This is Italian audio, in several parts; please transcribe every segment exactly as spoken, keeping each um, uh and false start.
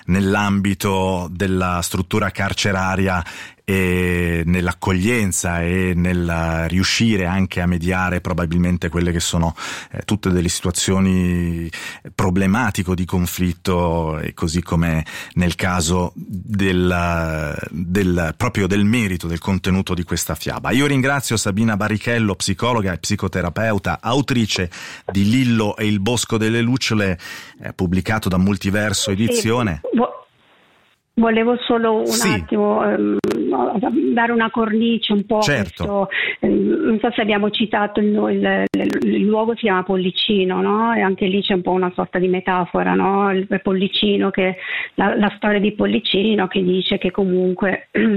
nell'ambito della struttura carceraria e nell'accoglienza e nel riuscire anche a mediare probabilmente quelle che sono eh, tutte delle situazioni problematiche di conflitto, e così come nel caso del, del proprio del merito del contenuto di questa fiaba. Io ringrazio Sabina Barrichello, psicologa e psicoterapeuta, autrice di Lillo e il bosco delle lucciole, eh, pubblicato da Multiverso Edizione. Sì. Volevo solo un sì. attimo ehm, dare una cornice un po' certo. questo, ehm, non so se abbiamo citato il, il, il, il luogo si chiama Pollicino, no? E anche lì c'è un po' una sorta di metafora, no? Il Pollicino, che la, la storia di Pollicino, che dice che comunque eh,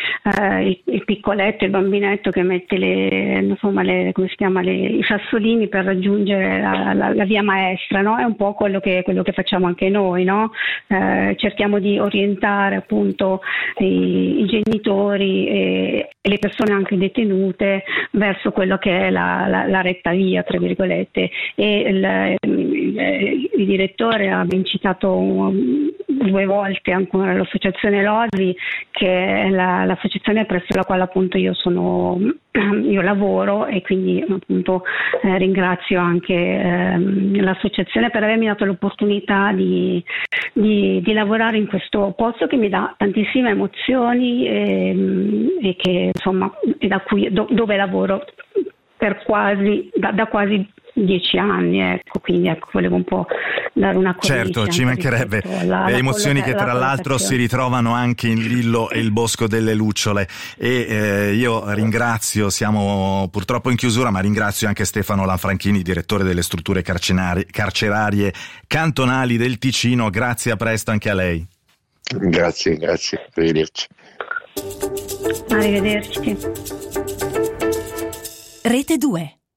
il, il piccoletto, il bambinetto che mette le, insomma, le, come si chiama, le, i sassolini per raggiungere la, la, la via maestra, no? È un po' quello che, quello che facciamo anche noi, no? Eh, cerchiamo di orientare appunto i, i genitori e, e le persone anche detenute verso quello che è la, la, la retta via, tra virgolette. E il, il, il direttore ha ben citato um, due volte ancora l'associazione Lodi, che è la, l'associazione presso la quale appunto io sono io lavoro, e quindi appunto eh, ringrazio anche eh, l'associazione per avermi dato l'opportunità di, di, di lavorare in questo posto che mi dà tantissime emozioni e, e che insomma è da cui, do, dove lavoro per quasi da, da quasi dieci anni, ecco, quindi ecco, volevo un po' dare una cornice. Certo, ci mancherebbe, la, le la emozioni colloca- che tra la l'altro si ritrovano anche in Lillo e il bosco delle lucciole. E eh, io ringrazio, siamo purtroppo in chiusura, ma ringrazio anche Stefano Lanfranchini, direttore delle strutture carcenari, carcerarie cantonali del Ticino. Grazie, a presto anche a lei. Grazie, grazie, arrivederci. Arrivederci. Rete due.